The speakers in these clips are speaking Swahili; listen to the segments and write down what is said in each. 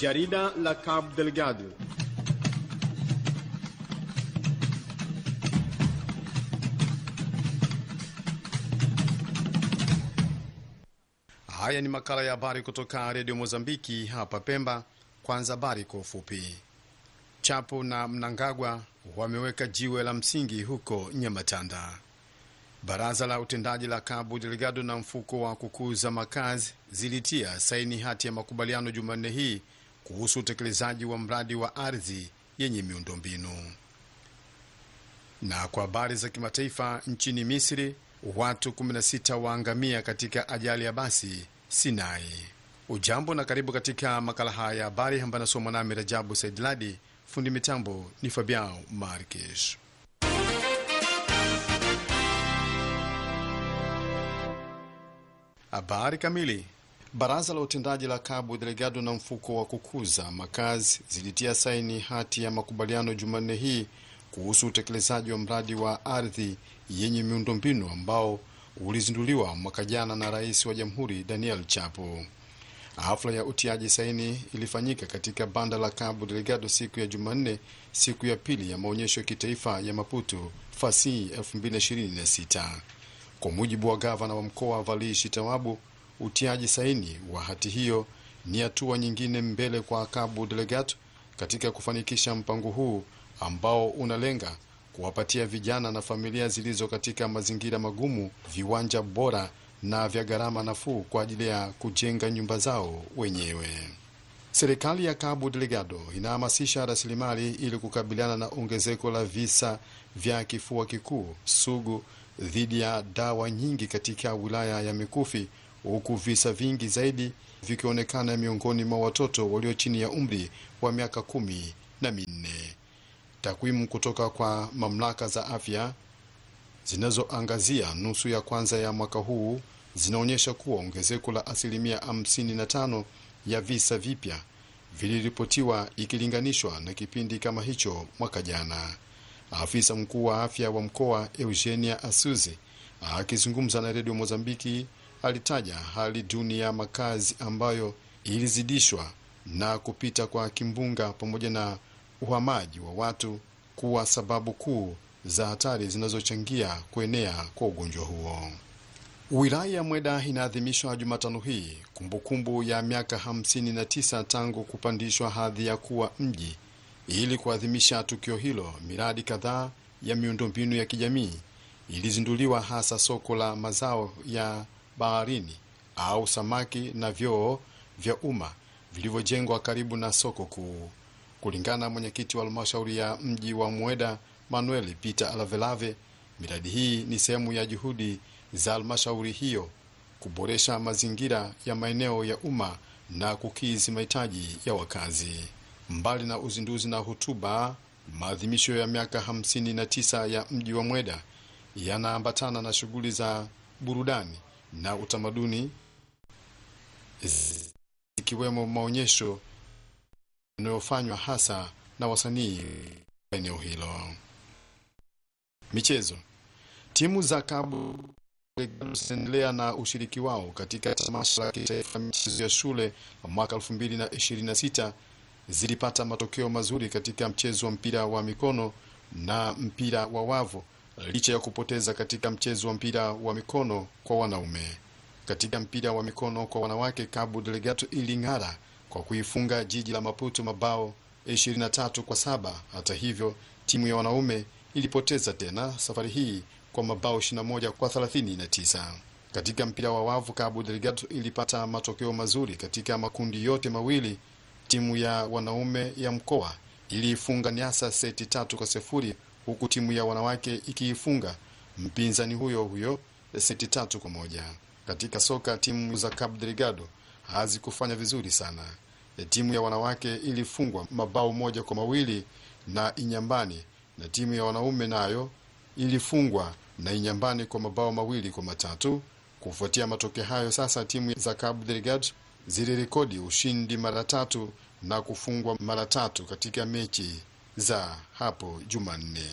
Jarida la Cabo Delgado. Haya ni makala ya habari kutoka Radio Mozambiki hapa Pemba. Kwanza habari kwa ufupi. Chapo na Mnangagwa wameweka jiwe la msingi huko Nyamatanda. Baraza la utendaji la Cabo Delgado na mfuko wa kukuza makazi zilitia saini hati ya makubaliano Jumanne hii kuhusu utekelezaji wa mradi wa ardhi yenye miundombinu. Na kwa habari za kimataifa, nchini Misri watu 16 waangamia katika ajali ya basi Sinai. Ujambo na karibu katika makala haya ya habari ambayo nasomwa nami Rajabu Saidladi. Fundi mitambo ni Fabiao Marques. Habari kamili. Baraza la utendaji la Cabo Delgado na mfuko wa kukuza makazi zilitia saini hati ya makubaliano Jumanne hii kuhusu utekelezaji wa mradi wa ardhi yenye miundombinu ambao ulizinduliwa mwaka jana na rais wa jamhuri Daniel Chapo. Hafla ya utiaji saini ilifanyika katika banda la Cabo Delgado siku ya Jumanne, siku ya pili ya maonyesho ya kitaifa ya Maputo Fasi 2026. Kwa mujibu wa gavana wa mkoa Valishi Tawabu, utiaji saini wa hati hiyo ni hatua nyingine mbele kwa Cabo Delgado katika kufanikisha mpango huu ambao unalenga kuwapatia vijana na familia zilizo katika mazingira magumu viwanja bora na vya gharama nafuu kwa ajili ya kujenga nyumba zao wenyewe. Serikali ya Cabo Delgado inahamasisha rasilimali ili kukabiliana na ongezeko la visa vya kifua kikuu sugu dhidi ya dawa nyingi katika wilaya ya Mikufi, huku visa vingi zaidi vikionekana miongoni mwa watoto walio chini ya umri wa miaka 14. Takwimu kutoka kwa mamlaka za afya zinazoangazia nusu ya kwanza ya mwaka huu zinaonyesha kuwa ongezeko la asilimia 55 ya visa vipya viliripotiwa ikilinganishwa na kipindi kama hicho mwaka jana. Afisa mkuu wa afya wa mkoa Eugenia Asuzi akizungumza na Radio Mozambiki alitaja hali duni ya makazi ambayo ilizidishwa na kupita kwa kimbunga pamoja na uhamaji wa watu kuwa sababu kuu za hatari zinazochangia kuenea kwa ugonjwa huo. Wilaya ya Mweda inaadhimishwa Jumatano hii kumbukumbu ya miaka 59 tangu kupandishwa hadhi ya kuwa mji. Ili kuadhimisha tukio hilo, miradi kadhaa ya miundombinu ya kijamii ilizinduliwa, hasa soko la mazao ya baharini au samaki na vyoo vya umma vilivyojengwa karibu na soko kuu. Kulingana na mwenyekiti wa halmashauri ya mji wa Mweda Manuel Peter Alavelave, miradi hii ni sehemu ya juhudi za halmashauri hiyo kuboresha mazingira ya maeneo ya umma na kukidhi mahitaji ya wakazi. Mbali na uzinduzi na hotuba, maadhimisho ya miaka 59 ya mji wa Mweda yanaambatana na shughuli za burudani na utamaduni, ikiwemo maonyesho yanayofanywa hasa na wasanii wa eneo hilo. Michezo. Timu za Cabo zinaendelea na ushiriki wao katika tamasha la kitaifa michezo ya shule mwaka 2026. Zilipata matokeo mazuri katika mchezo wa mpira wa mikono na mpira wa wavu licha ya kupoteza katika mchezo wa mpira wa mikono kwa wanaume. Katika mpira wa mikono kwa wanawake, Cabo Delgado iling'ara kwa kuifunga jiji la Maputo mabao 23-7. Hata hivyo, timu ya wanaume ilipoteza tena safari hii kwa mabao 21-39. Katika mpira wa wavu, Cabo Delgado ilipata matokeo mazuri katika makundi yote mawili. Timu ya wanaume ya mkoa iliifunga Nyasa seti 3-0, huku timu ya wanawake ikiifunga mpinzani huyo seti 3-1. Katika soka, timu za Cabo Delgado hazikufanya vizuri sana. Timu ya wanawake ilifungwa mabao 1-2 na Inyambani, na timu ya wanaume nayo ilifungwa na Inyambani kwa mabao 2-3. Kufuatia matokeo hayo, sasa timu za Cabo Delgado zilirekodi ushindi mara 3 na kufungwa mara 3 katika mechi za hapo Jumanne.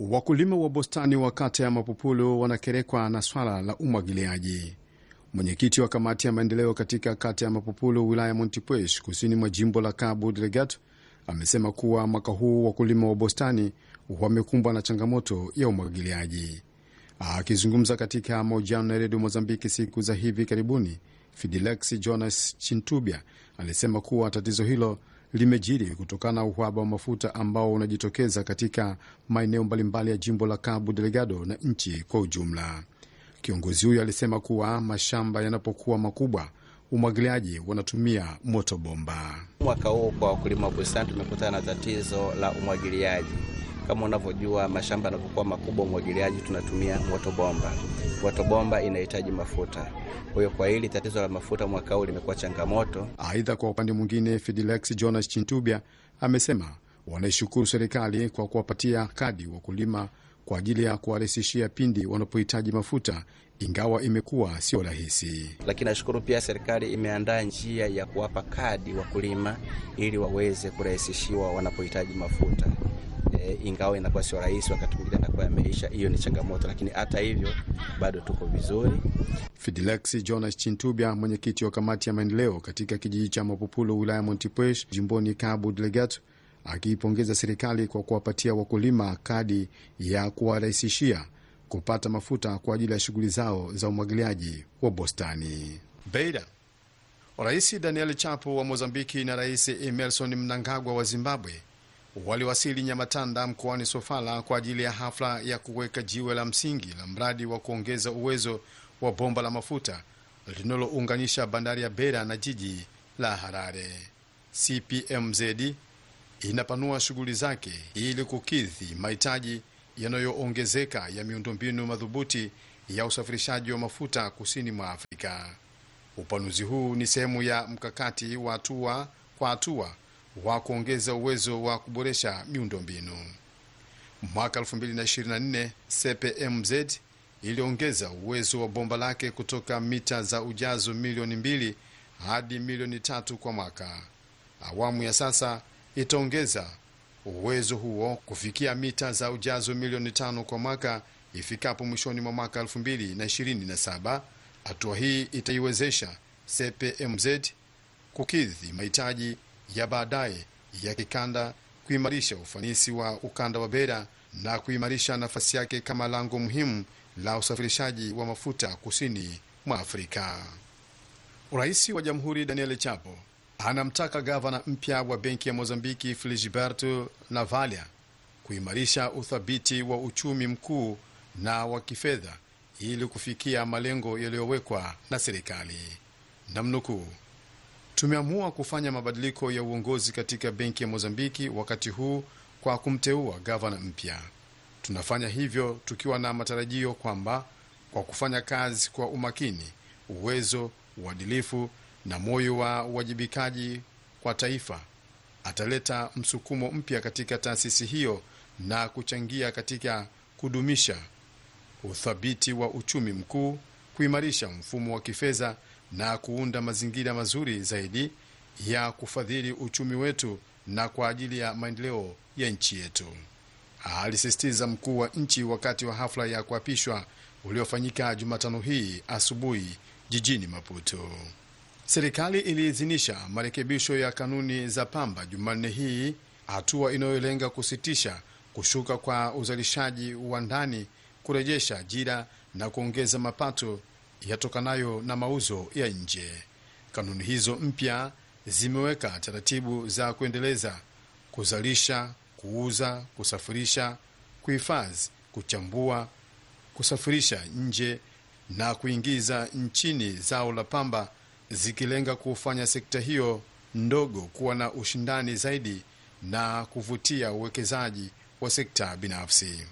Wakulima wa bustani wa kata ya Mapupulo wanakerekwa na swala la umwagiliaji. Mwenyekiti wa kamati ya maendeleo katika kata ya Mapupulo wilaya Montepuez kusini mwa jimbo la Cabo Delgado amesema kuwa mwaka huu wakulima wa bustani wamekumbwa na changamoto ya umwagiliaji. Akizungumza katika mahojiano na redio Mozambiki siku za hivi karibuni, Fidilex Jonas Chintubia alisema kuwa tatizo hilo limejiri kutokana na uhaba wa mafuta ambao unajitokeza katika maeneo mbalimbali ya jimbo la Cabo Delgado na nchi kwa ujumla. Kiongozi huyo alisema kuwa mashamba yanapokuwa makubwa, umwagiliaji wanatumia moto bomba. Mwaka huu kwa wakulima wa bustani tumekutana na tatizo la umwagiliaji. Kama unavyojua, mashamba yanapokuwa makubwa, umwagiliaji tunatumia moto bomba. Moto bomba inahitaji mafuta. Kwa hiyo kwa hili tatizo la mafuta mwaka huu limekuwa changamoto. Aidha, kwa upande mwingine, Fidilex Jonas Chintubia amesema wanaishukuru serikali kwa kuwapatia kadi wakulima kwa ajili ya kuwarahisishia pindi wanapohitaji mafuta, ingawa imekuwa sio rahisi. Lakini nashukuru pia serikali imeandaa njia ya kuwapa kadi wakulima ili waweze kurahisishiwa wanapohitaji mafuta. Ingawa inakuwa sio rahisi, wakati mwingine inakuwa yameisha. Hiyo ni changamoto, lakini hata hivyo bado tuko vizuri. Fidilex Jonas Chintubia, mwenyekiti wa kamati ya maendeleo katika kijiji cha Mapupulo wilaya Montepuez jimboni Cabo Delgado, akiipongeza serikali kwa kuwapatia wakulima kadi ya kuwarahisishia kupata mafuta kwa ajili ya shughuli zao za umwagiliaji wa bustani. Beira, Rais Daniel Chapo wa Mozambiki na Rais Emmerson Mnangagwa wa Zimbabwe waliwasili Nyamatanda mkoani Sofala kwa ajili ya hafla ya kuweka jiwe la msingi la mradi wa kuongeza uwezo wa bomba la mafuta linalounganisha bandari ya Beira na jiji la Harare. CPMZ inapanua shughuli zake ili kukidhi mahitaji yanayoongezeka ya miundombinu madhubuti ya usafirishaji wa mafuta kusini mwa Afrika. Upanuzi huu ni sehemu ya mkakati wa hatua kwa hatua wa kuongeza uwezo wa kuboresha miundombinu. Mwaka 2024 CPMZ iliongeza uwezo wa bomba lake kutoka mita za ujazo milioni 2 hadi milioni 3 kwa mwaka. Awamu ya sasa itaongeza uwezo huo kufikia mita za ujazo milioni 5 kwa mwaka ifikapo mwishoni mwa mwaka 2027. Hatua hii itaiwezesha CPMZ kukidhi mahitaji ya baadaye ya kikanda, kuimarisha ufanisi wa ukanda wa Beira na kuimarisha nafasi yake kama lango muhimu la usafirishaji wa mafuta kusini mwa Afrika. Rais wa Jamhuri Daniel Chapo anamtaka gavana mpya wa benki ya Mozambiki Filigiberto Navalia kuimarisha uthabiti wa uchumi mkuu na wa kifedha ili kufikia malengo yaliyowekwa na serikali. Namnukuu, tumeamua kufanya mabadiliko ya uongozi katika benki ya Mozambiki wakati huu kwa kumteua gavana mpya. Tunafanya hivyo tukiwa na matarajio kwamba kwa kufanya kazi kwa umakini, uwezo, uadilifu na moyo wa uwajibikaji kwa taifa, ataleta msukumo mpya katika taasisi hiyo na kuchangia katika kudumisha uthabiti wa uchumi mkuu, kuimarisha mfumo wa kifedha na kuunda mazingira mazuri zaidi ya kufadhili uchumi wetu na kwa ajili ya maendeleo ya nchi yetu, alisisitiza mkuu wa nchi wakati wa hafla ya kuapishwa uliofanyika Jumatano hii asubuhi jijini Maputo. Serikali iliidhinisha marekebisho ya kanuni za pamba Jumanne hii, hatua inayolenga kusitisha kushuka kwa uzalishaji wa ndani, kurejesha ajira na kuongeza mapato yatokanayo na mauzo ya nje. Kanuni hizo mpya zimeweka taratibu za kuendeleza kuzalisha, kuuza, kusafirisha, kuhifadhi, kuchambua, kusafirisha nje na kuingiza nchini zao la pamba, zikilenga kufanya sekta hiyo ndogo kuwa na ushindani zaidi na kuvutia uwekezaji wa sekta binafsi.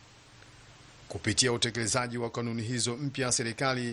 Kupitia utekelezaji wa kanuni hizo mpya, serikali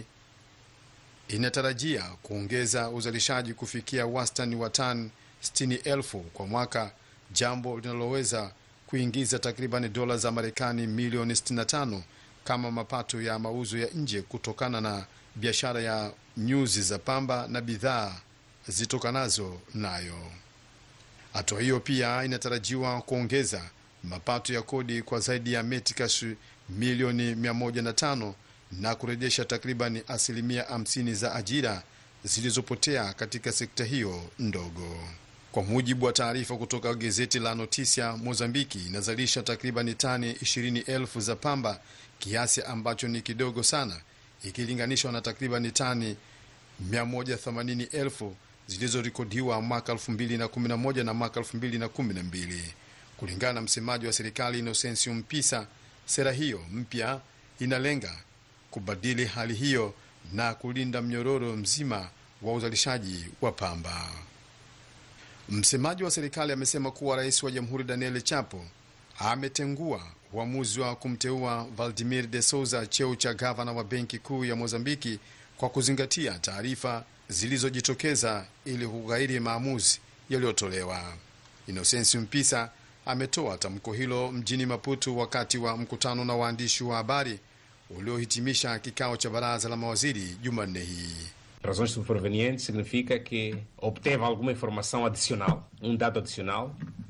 inatarajia kuongeza uzalishaji kufikia wastani wa tani 60,000 kwa mwaka, jambo linaloweza kuingiza takriban dola za Marekani milioni 65 kama mapato ya mauzo ya nje kutokana na biashara ya nyuzi za pamba na bidhaa zitokanazo nayo. Hatua hiyo pia inatarajiwa kuongeza mapato ya kodi kwa zaidi ya metikash milioni 105 na kurejesha takribani asilimia 50 za ajira zilizopotea katika sekta hiyo ndogo. Kwa mujibu wa taarifa kutoka gazeti la Notisia, Mozambiki inazalisha takribani tani 20,000 za pamba, kiasi ambacho ni kidogo sana ikilinganishwa na takribani tani 180,000 zilizorekodiwa mwaka 2011 na mwaka 2012. Kulingana na msemaji wa serikali Inocencio Mpisa, sera hiyo mpya inalenga kubadili hali hiyo na kulinda mnyororo mzima wa uzalishaji wa pamba. Msemaji wa serikali amesema kuwa rais wa jamhuri Daniel Chapo ametengua uamuzi wa kumteua Valdemir de Souza cheo cha gavana wa benki kuu ya Mozambiki kwa kuzingatia taarifa zilizojitokeza ili kughairi maamuzi yaliyotolewa. Inocencio Mpisa ametoa tamko hilo mjini Maputo wakati wa mkutano na waandishi wa habari uliohitimisha kikao cha baraza la mawaziri Jumanne hii. Razões supervenientes significa que obteve alguma informação adicional, dado adicional,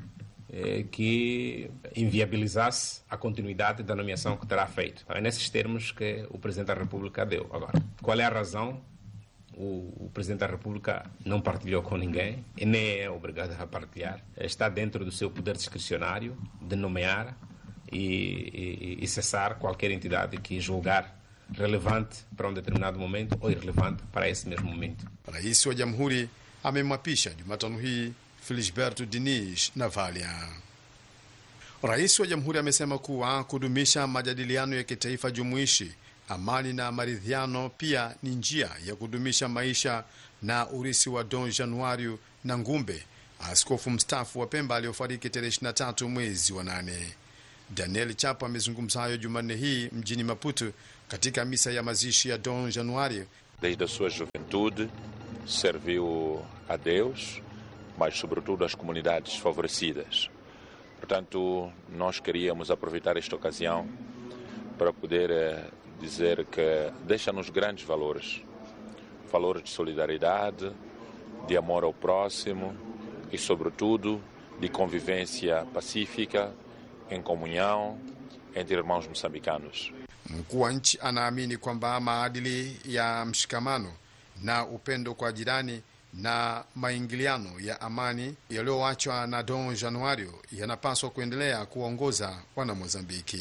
que inviabilizasse a continuidade da nomeação que terá feito. É nesses termos que o Presidente da República deu. Agora, qual é a razão? O Presidente da República não partilhou com ninguém e nem é obrigado a partilhar. Está dentro do seu poder discricionário de nomear e cessar qualquer entidade que julgar relevante para determinado momento ou irrelevante para esse mesmo momento. Rais wa Jamhuri amemwapisha Jumatano hii Felisberto Diniz Navalia. Rais wa Jamhuri amesema kuwa kudumisha majadiliano ya kitaifa jumuishi, amani na maridhiano pia ni njia ya kudumisha maisha na urisi wa Don Januario Nangumbe, askofu mstaafu wa Pemba aliyofariki tarehe 23 mwezi wa 8. Daniel Chapo amezungumza hayo Jumanne hii mjini Maputo katika misa ya mazishi ya Don Januario. Desde a sua juventude serviu a Deus, mas sobretudo às comunidades favorecidas. Portanto, nós queríamos aproveitar esta ocasião para poder dizer que deixa-nos grandes valores. Valores de solidariedade, de amor ao próximo e, sobretudo, de convivência pacífica, em comunhão entre irmãos moçambicanos. Mkuu wa nchi anaamini kwamba maadili ya mshikamano na upendo kwa jirani na maingiliano ya amani yaliyoachwa na Don Januario yanapaswa kuendelea kuongoza wana Mozambiki.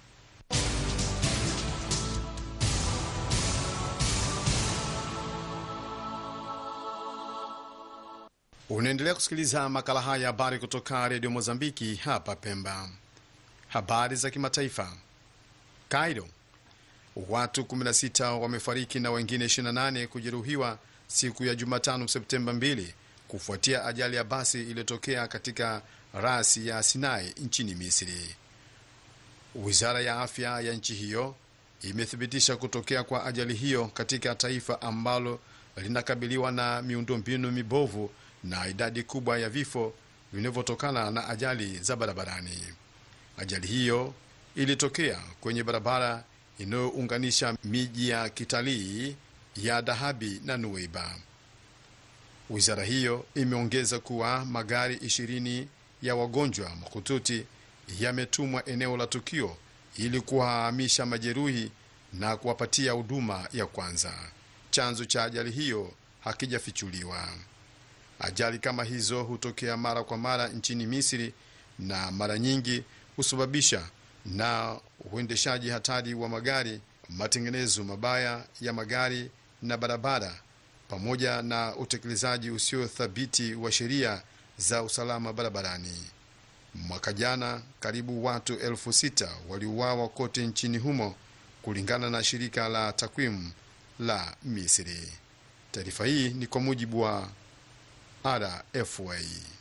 Unaendelea kusikiliza makala haya ya habari kutoka Radio Mozambiki hapa Pemba. Habari za kimataifa. Cairo. Watu 16 wamefariki na wengine 28 kujeruhiwa siku ya Jumatano Septemba 2 kufuatia ajali ya basi iliyotokea katika rasi ya Sinai nchini Misri. Wizara ya afya ya nchi hiyo imethibitisha kutokea kwa ajali hiyo katika taifa ambalo linakabiliwa na miundombinu mibovu na idadi kubwa ya vifo vinavyotokana na ajali za barabarani. Ajali hiyo ilitokea kwenye barabara inayounganisha miji ya kitalii ya Dahabi na Nuweiba. Wizara hiyo imeongeza kuwa magari 20 ya wagonjwa mahututi yametumwa eneo la tukio ili kuwahamisha majeruhi na kuwapatia huduma ya kwanza. Chanzo cha ajali hiyo hakijafichuliwa. Ajali kama hizo hutokea mara kwa mara nchini Misri na mara nyingi husababisha na uendeshaji hatari wa magari, matengenezo mabaya ya magari na barabara, pamoja na utekelezaji usio thabiti wa sheria za usalama barabarani. Mwaka jana karibu watu 6,000 waliuawa kote nchini humo kulingana na shirika la takwimu la Misri. Taarifa hii ni kwa mujibu wa RFA.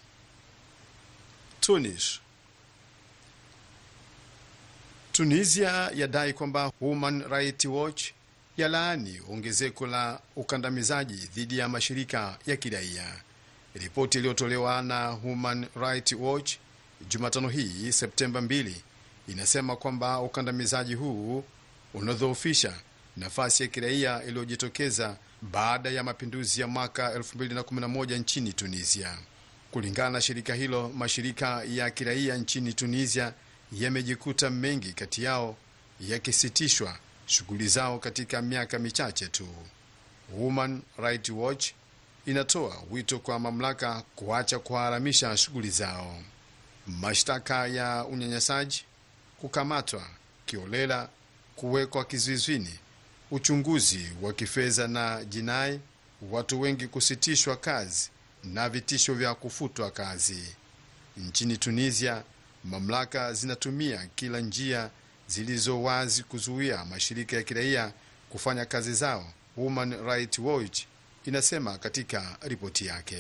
Tunisia yadai kwamba Human Rights Watch yalaani ongezeko la ukandamizaji dhidi ya mashirika ya kiraia. Ripoti iliyotolewa na Human Rights Watch Jumatano hii Septemba 2 inasema kwamba ukandamizaji huu unadhoofisha nafasi ya kiraia iliyojitokeza baada ya mapinduzi ya mwaka 2011 nchini Tunisia. Kulingana na shirika hilo, mashirika ya kiraia nchini Tunisia yamejikuta mengi kati yao yakisitishwa shughuli zao katika miaka michache tu. Human Rights Watch inatoa wito kwa mamlaka kuacha kuharamisha shughuli zao. Mashtaka ya unyanyasaji, kukamatwa kiolela, kuwekwa kizuizini, uchunguzi wa kifedha na jinai, watu wengi kusitishwa kazi na vitisho vya kufutwa kazi. Nchini Tunisia, mamlaka zinatumia kila njia zilizo wazi kuzuia mashirika ya kiraia kufanya kazi zao, Human Rights Watch inasema katika ripoti yake.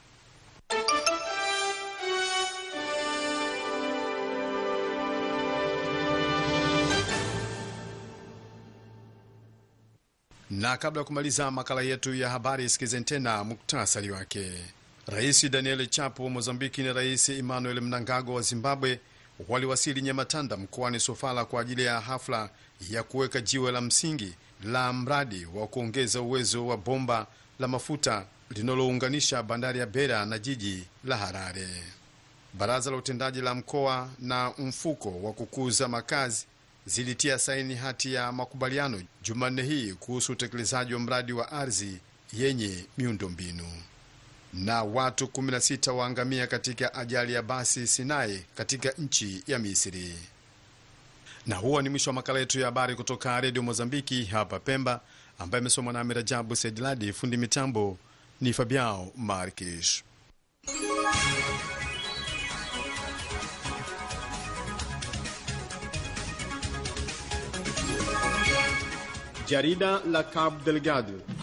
Na kabla ya kumaliza makala yetu ya habari, sikizeni tena muktasari wake. Rais Daniel Chapo wa Mozambiki na Rais Emmanuel Mnangagwa wa Zimbabwe waliwasili Nyamatanda mkoani Sofala kwa ajili ya hafla ya kuweka jiwe la msingi la mradi wa kuongeza uwezo wa bomba la mafuta linalounganisha bandari ya Beira na jiji la Harare. Baraza la utendaji la mkoa na mfuko wa kukuza makazi zilitia saini hati ya makubaliano Jumanne hii kuhusu utekelezaji wa mradi wa ardhi yenye miundombinu. Na watu 16 waangamia katika ajali ya basi Sinai katika nchi ya Misri. Na huo ni mwisho wa makala yetu ya habari kutoka Redio Mozambiki hapa Pemba, ambaye amesomwa na Amirajabu Sediladi. Fundi mitambo ni Fabiao Marques. Jarida la Cabo Delgado.